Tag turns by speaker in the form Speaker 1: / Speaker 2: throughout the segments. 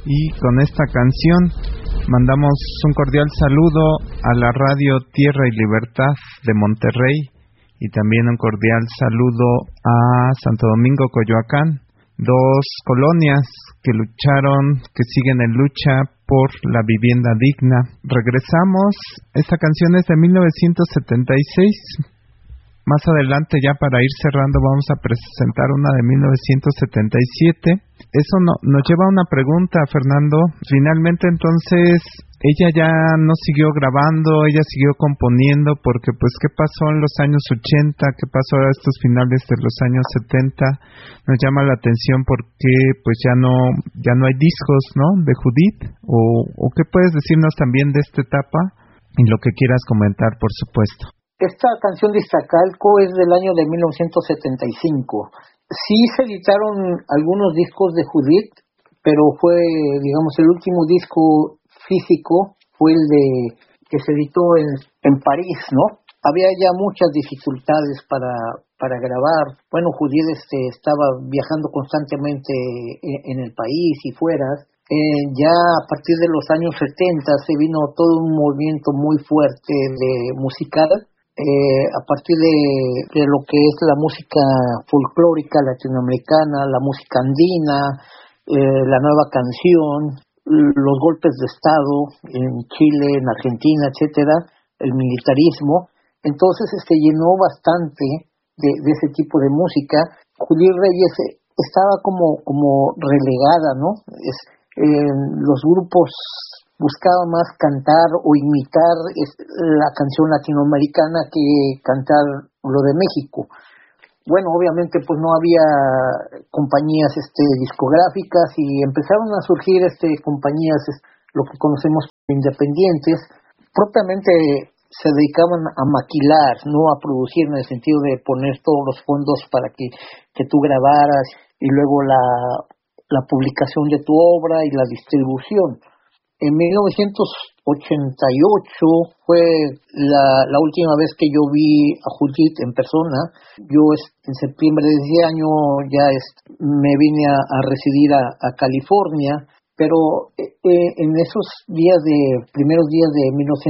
Speaker 1: Y con esta canción mandamos un cordial saludo a la radio Tierra y Libertad de Monterrey y también un cordial saludo a Santo Domingo, Coyoacán, dos colonias que lucharon, que siguen en lucha por la vivienda digna. Regresamos, esta canción es de 1976. Más adelante, ya para ir cerrando, vamos a presentar una de 1977. Eso nos lleva a una pregunta, Fernando. Finalmente, entonces, ella ya no siguió grabando, ella siguió componiendo, porque pues, ¿qué pasó en los años 80? ¿Qué pasó a estos finales de los años 70? Nos llama la atención porque pues ya no hay discos, ¿no?, de Judith. ¿O qué puedes decirnos también de esta etapa? Y lo que quieras comentar, por supuesto.
Speaker 2: Esta canción de Iztacalco es del año de 1975. Sí se editaron algunos discos de Judith, pero fue, digamos, el último disco físico fue el de que se editó en París, ¿no? Había ya muchas dificultades para grabar. Bueno, Judith estaba viajando constantemente en el país y fuera. Ya a partir de los años 70 se vino todo un movimiento muy fuerte de musical. A partir de lo que es la música folclórica latinoamericana, la música andina, la nueva canción, los golpes de Estado en Chile, en Argentina, etcétera, el militarismo. Entonces llenó bastante de ese tipo de música. Judith Reyes estaba como relegada, ¿no? Los grupos buscaba más cantar o imitar la canción latinoamericana que cantar lo de México. Bueno, obviamente pues no había compañías discográficas y empezaron a surgir compañías, lo que conocemos independientes, propiamente se dedicaban a maquilar, no a producir, en el sentido de poner todos los fondos para que tú grabaras y luego la publicación de tu obra y la distribución. En 1988 fue la última vez que yo vi a Judith en persona. Yo en septiembre de ese año ya me vine a residir a California, pero en esos primeros días de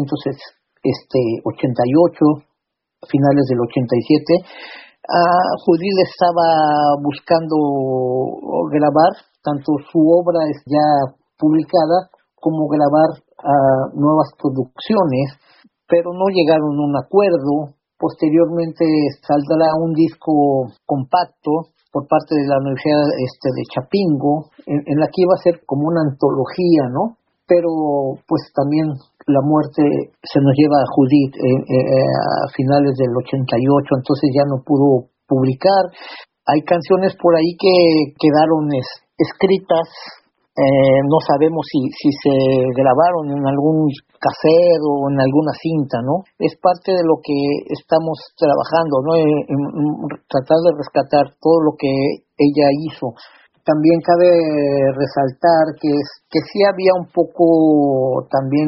Speaker 2: 1988, finales del 87, Judith estaba buscando grabar tanto su obra ya publicada como grabar nuevas producciones, pero no llegaron a un acuerdo. Posteriormente saldrá un disco compacto por parte de la Universidad de Chapingo, en la que iba a ser como una antología, ¿no? Pero pues también la muerte se nos lleva a Judith a finales del 88, entonces ya no pudo publicar. Hay canciones por ahí que quedaron escritas. No sabemos si se grabaron en algún cassette o en alguna cinta, ¿no? Es parte de lo que estamos trabajando, ¿no? En tratar de rescatar todo lo que ella hizo. También cabe resaltar que sí había un poco también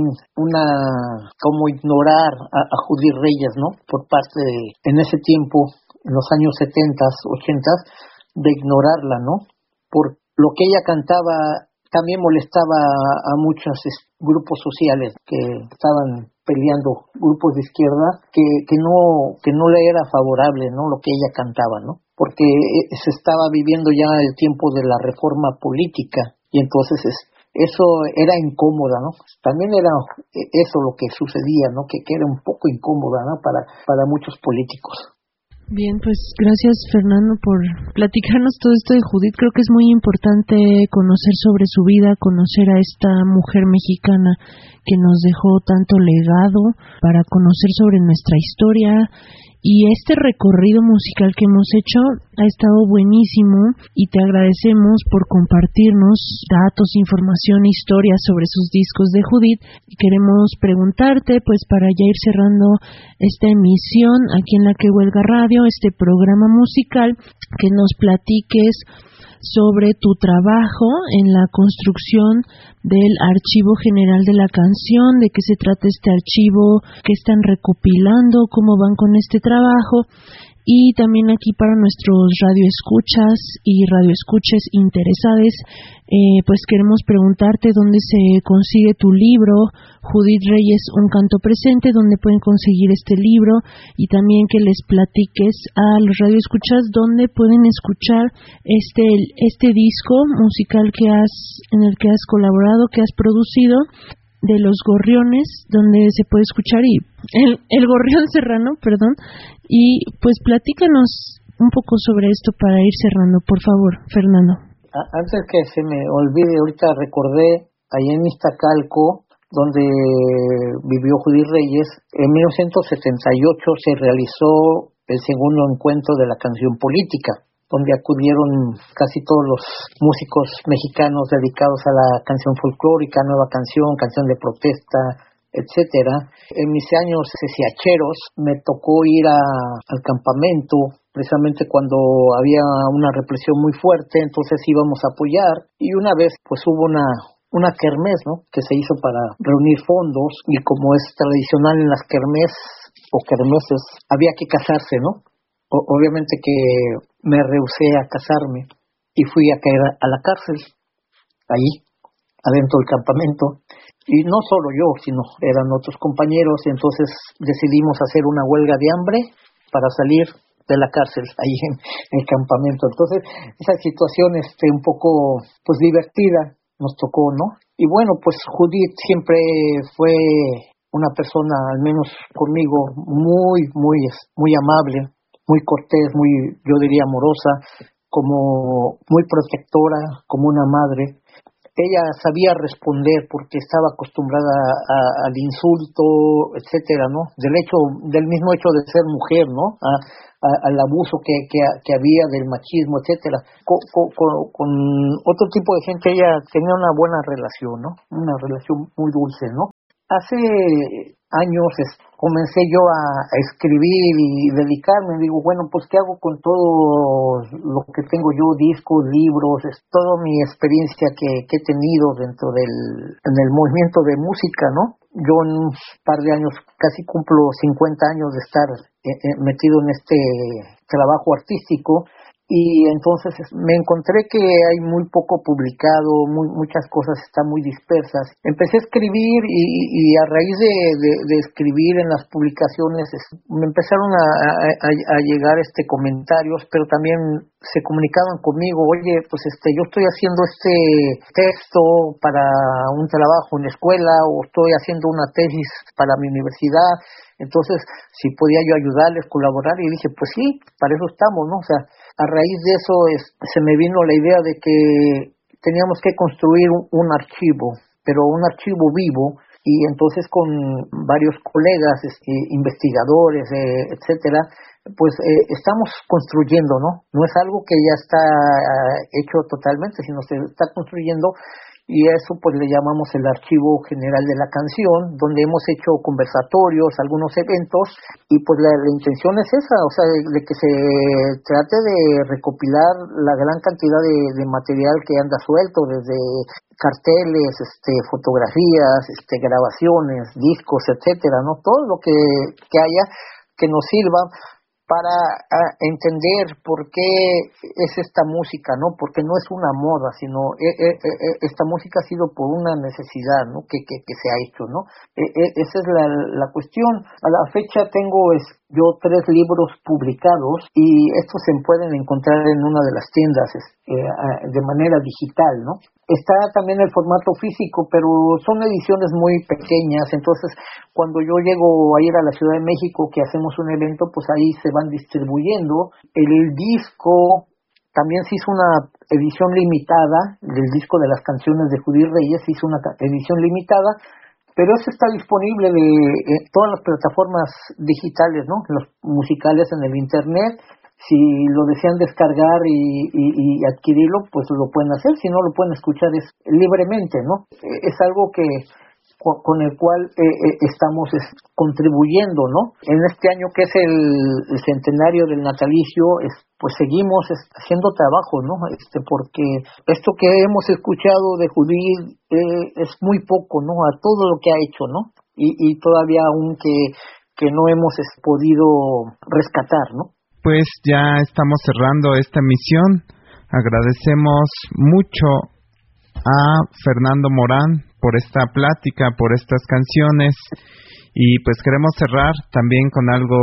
Speaker 2: como ignorar a Judith Reyes, ¿no? Por parte en ese tiempo, en los años 70s, 80s, de ignorarla, ¿no? Por lo que ella cantaba también molestaba a muchos grupos sociales que estaban peleando, grupos de izquierda, que no le era favorable, ¿no?, lo que ella cantaba, ¿no? Porque se estaba viviendo ya el tiempo de la reforma política y entonces eso era incómoda, ¿no? También era eso lo que sucedía, ¿no? Que era un poco incómoda, ¿no?, para muchos políticos.
Speaker 3: Bien, pues gracias, Fernando, por platicarnos todo esto de Judith. Creo que es muy importante conocer sobre su vida, conocer a esta mujer mexicana que nos dejó tanto legado, para conocer sobre nuestra historia. Y este recorrido musical que hemos hecho ha estado buenísimo y te agradecemos por compartirnos datos, información, historias sobre sus discos de Judith. Y queremos preguntarte, pues para ya ir cerrando esta emisión aquí en La Que Huelga Radio, este programa musical, que nos platiques sobre tu trabajo en la construcción del Archivo General de la Canción, de qué se trata este archivo, qué están recopilando, cómo van con este trabajo Y también aquí para nuestros radioescuchas y radioescuches interesados, pues queremos preguntarte dónde se consigue tu libro, Judith Reyes, Un canto presente, dónde pueden conseguir este libro, y también que les platiques a los radioescuchas dónde pueden escuchar este disco musical en el que has colaborado, que has producido, de Los Gorriones, donde se puede escuchar, y el Gorrión Serrano, perdón. Y pues platícanos un poco sobre esto para ir cerrando, por favor, Fernando.
Speaker 2: Antes que se me olvide, ahorita recordé allá en Iztacalco, donde vivió Judith Reyes, en 1978 se realizó el segundo encuentro de la canción política, donde acudieron casi todos los músicos mexicanos dedicados a la canción folclórica, nueva canción, canción de protesta, etcétera. En mis años sesiacheros me tocó ir al campamento, precisamente cuando había una represión muy fuerte, entonces íbamos a apoyar, y una vez pues hubo una kermés, ¿no?, que se hizo para reunir fondos, y como es tradicional en las kermés o kermeses, había que casarse, ¿no? Obviamente que me rehusé a casarme y fui a caer a la cárcel, allí, adentro del campamento. Y no solo yo, sino eran otros compañeros, y entonces decidimos hacer una huelga de hambre para salir de la cárcel, ahí en el campamento. Entonces, esa situación un poco pues divertida nos tocó, ¿no? Y bueno, pues Judith siempre fue una persona, al menos conmigo, muy, muy, muy amable, muy cortés, muy, yo diría, amorosa, como muy protectora, como una madre. Ella sabía responder porque estaba acostumbrada al insulto, etcétera, ¿no? Del mismo hecho de ser mujer, ¿no? Al abuso que había, del machismo, etcétera. Con otro tipo de gente ella tenía una buena relación, ¿no? Una relación muy dulce, ¿no? Hace años comencé yo a escribir y dedicarme. Digo, bueno, pues ¿qué hago con todo lo que tengo yo? Discos, libros, toda mi experiencia que he tenido en el movimiento de música, ¿no? Yo en un par de años casi cumplo 50 años de estar metido en este trabajo artístico. Y entonces me encontré que hay muy poco publicado, muchas cosas están muy dispersas. Empecé a escribir y a raíz de escribir en las publicaciones me empezaron a llegar comentarios, pero también se comunicaban conmigo: oye, pues yo estoy haciendo este texto para un trabajo en la escuela, o estoy haciendo una tesis para mi universidad. Entonces, si podía yo ayudarles, colaborar, y dije, pues sí, para eso estamos, ¿no? O sea, a raíz de eso se me vino la idea de que teníamos que construir un archivo, pero un archivo vivo, y entonces con varios colegas, investigadores, etcétera, pues estamos construyendo, ¿no? No es algo que ya está hecho totalmente, sino se está construyendo. Y eso pues le llamamos el Archivo General de la Canción, donde hemos hecho conversatorios, algunos eventos, y pues la intención es esa, o sea, de que se trate de recopilar la gran cantidad de material que anda suelto, desde carteles, fotografías, grabaciones, discos, etcétera, ¿no? Todo lo que haya que nos sirva para entender por qué es esta música, ¿no? Porque no es una moda, sino esta música ha sido por una necesidad, ¿no? Que se ha hecho, ¿no? Esa es la cuestión. A la fecha tengo yo 3 libros publicados, y estos se pueden encontrar en una de las tiendas de manera digital, ¿no? Está también el formato físico, pero son ediciones muy pequeñas. Entonces, cuando yo llego a ir a la Ciudad de México, que hacemos un evento, pues ahí se van distribuyendo. El disco también se hizo una edición limitada, del disco de las canciones de Judith Reyes, se hizo una edición limitada, pero eso está disponible de todas las plataformas digitales, ¿no? Los musicales en el internet. Si lo desean descargar y adquirirlo, pues lo pueden hacer. Si no, lo pueden escuchar libremente, ¿no? Es algo que con el cual estamos contribuyendo, ¿no? En este año que es el centenario del natalicio, pues seguimos haciendo trabajo, ¿no? Porque esto que hemos escuchado de Judith es muy poco, ¿no? A todo lo que ha hecho, ¿no? Y todavía aún que no hemos podido rescatar, ¿no?
Speaker 1: pues ya estamos cerrando esta emisión. Agradecemos mucho a Fernando Morán por esta plática, por estas canciones, y pues queremos cerrar también con algo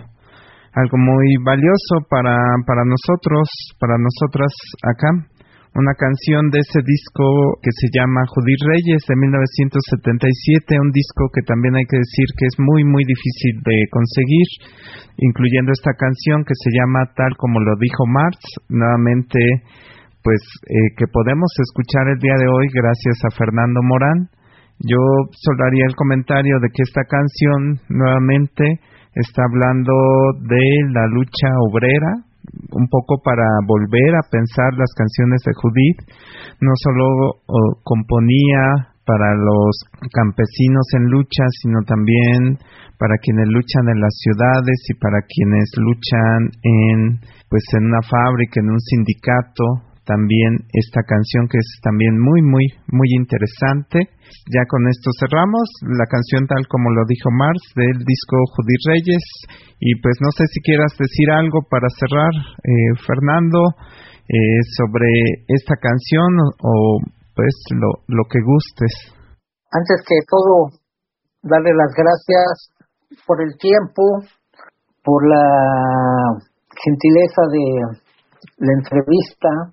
Speaker 1: muy valioso para nosotros, para nosotras acá. Una canción de ese disco que se llama Judith Reyes de 1977, un disco que también hay que decir que es muy muy difícil de conseguir, incluyendo esta canción que se llama Tal como lo dijo Marx, nuevamente pues que podemos escuchar el día de hoy gracias a Fernando Morán. Yo solo haría el comentario de que esta canción nuevamente está hablando de la lucha obrera, un poco para volver a pensar las canciones de Judith. No solo componía para los campesinos en lucha, sino también para quienes luchan en las ciudades y para quienes luchan en una fábrica, en un sindicato. También esta canción que es también muy muy muy interesante. Ya con esto cerramos la canción Tal como lo dijo Marx del disco Judith Reyes, y pues no sé si quieras decir algo para cerrar, Fernando, sobre esta canción o pues lo que gustes.
Speaker 2: Antes que todo, darle las gracias por el tiempo, por la gentileza de la entrevista.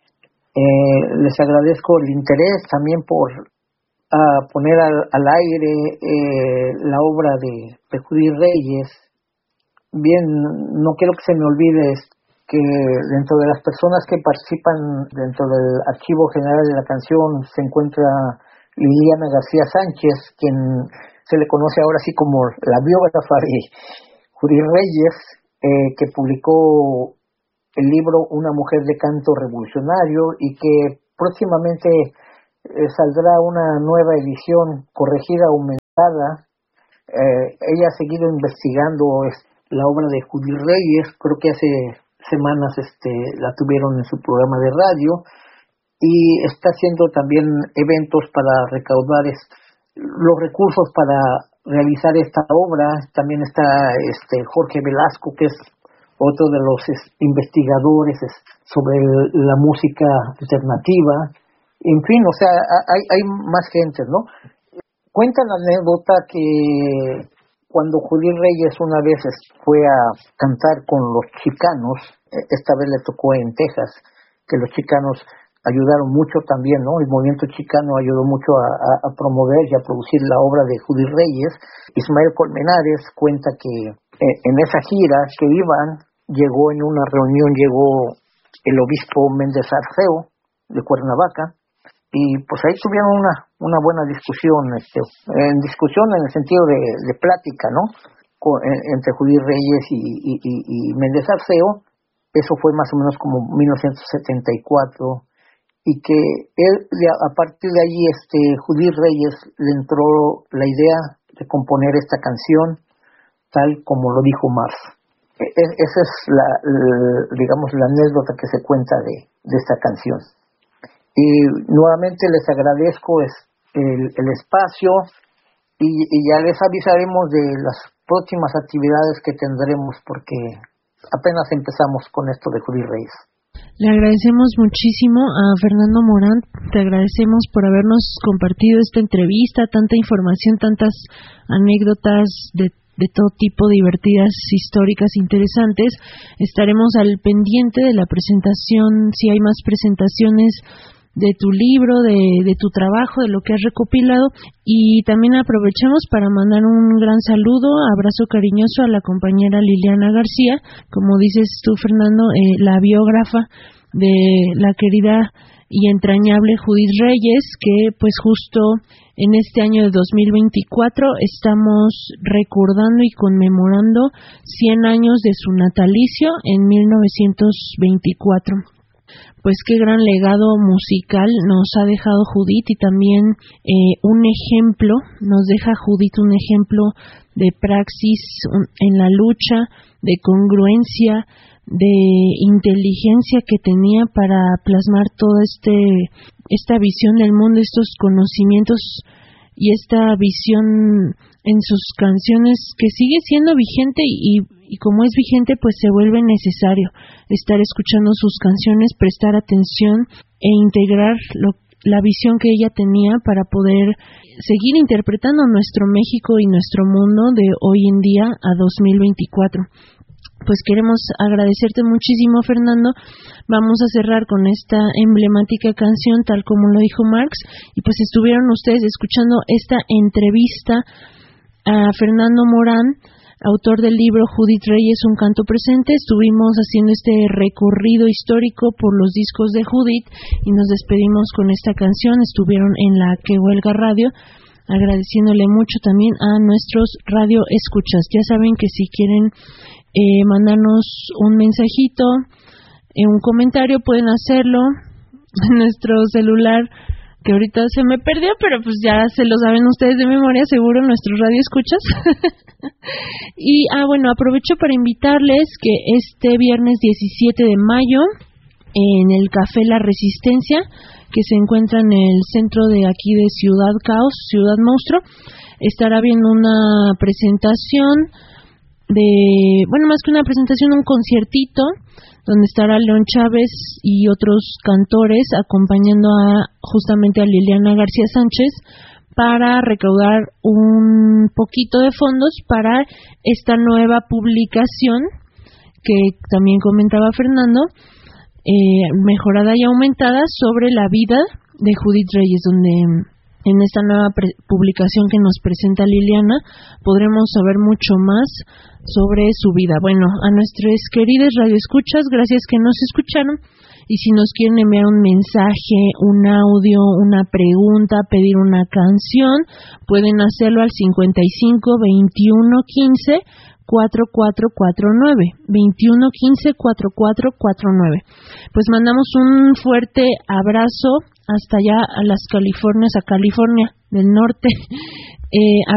Speaker 2: Les agradezco el interés también por poner al aire la obra de Judith Reyes. Bien, no quiero que se me olvide que dentro de las personas que participan dentro del Archivo General de la Canción se encuentra Liliana García Sánchez, quien se le conoce ahora así como la biógrafa de Judith Reyes, que publicó el libro Una mujer de canto revolucionario, y que próximamente saldrá una nueva edición corregida, aumentada. Ella ha seguido investigando la obra de Judith Reyes. Creo que hace semanas la tuvieron en su programa de radio, y está haciendo también eventos para recaudar los recursos para realizar esta obra. También está Jorge Velasco, que es otro de los investigadores sobre la música alternativa. En fin, o sea, hay más gente, ¿no? Cuenta la anécdota que cuando Judith Reyes una vez fue a cantar con los Chicanos, esta vez le tocó en Texas, que los Chicanos ayudaron mucho también, ¿no? El movimiento chicano ayudó mucho a promover y a producir la obra de Judith Reyes. Ismael Colmenares cuenta que en esa gira que iban, llegó en una reunión, llegó el obispo Méndez Arceo de Cuernavaca, y pues ahí tuvieron una buena discusión, en el sentido de plática, ¿no? Entre Judith Reyes y Méndez Arceo. Eso fue más o menos como 1974, y que a partir de allí Judith Reyes le entró la idea de componer esta canción tal como lo dijo Marx. Esa es digamos la anécdota que se cuenta de esta canción. Y nuevamente les agradezco el espacio, y ya les avisaremos de las próximas actividades que tendremos, porque apenas empezamos con esto de Judith Reyes.
Speaker 3: Le agradecemos muchísimo a Fernando Morán, te agradecemos por habernos compartido esta entrevista, tanta información, tantas anécdotas de todo tipo, divertidas, históricas, interesantes. Estaremos al pendiente de la presentación, si hay más presentaciones de tu libro, de tu trabajo, de lo que has recopilado, y también aprovechamos para mandar un gran saludo, abrazo cariñoso a la compañera Liliana García, como dices tú, Fernando, la biógrafa de la querida y entrañable Judith Reyes, que pues justo en este año de 2024 estamos recordando y conmemorando 100 años de su natalicio en 1924. Pues qué gran legado musical nos ha dejado Judith, y también un ejemplo, nos deja Judith un ejemplo de praxis en la lucha, de congruencia, de inteligencia que tenía para plasmar toda esta visión del mundo, estos conocimientos y esta visión en sus canciones, que sigue siendo vigente y y como es vigente, pues se vuelve necesario estar escuchando sus canciones, prestar atención e integrar la visión que ella tenía para poder seguir interpretando nuestro México y nuestro mundo de hoy en día a 2024. Pues queremos agradecerte muchísimo, Fernando. Vamos a cerrar con esta emblemática canción, tal como lo dijo Marx, y pues estuvieron ustedes escuchando esta entrevista a Fernando Morán, autor del libro Judith Reyes, un canto presente. Estuvimos haciendo este recorrido histórico por los discos de Judith y nos despedimos con esta canción. Estuvieron en la Que Huelga Radio, agradeciéndole mucho también a nuestros radio escuchas. Ya saben que si quieren mandarnos un mensajito, un comentario, pueden hacerlo en nuestro celular, que ahorita se me perdió, pero pues ya se lo saben ustedes de memoria, seguro, nuestros radio escuchas. Y bueno, aprovecho para invitarles que este viernes 17 de mayo en el Café La Resistencia, que se encuentra en el centro de aquí de Ciudad Caos, Ciudad Monstruo, estará habiendo una presentación más que una presentación, un conciertito, donde estará León Chávez y otros cantores acompañando justamente a Liliana García Sánchez para recaudar un poquito de fondos para esta nueva publicación que también comentaba Fernando, mejorada y aumentada, sobre la vida de Judith Reyes, donde en esta nueva publicación que nos presenta Liliana podremos saber mucho más sobre su vida. Bueno, a nuestros queridos radioescuchas, gracias que nos escucharon, y si nos quieren enviar un mensaje, un audio, una pregunta, pedir una canción, pueden hacerlo al 55 21 15 4449 21 15 4449. Pues mandamos un fuerte abrazo hasta allá a las Californias, a California del Norte,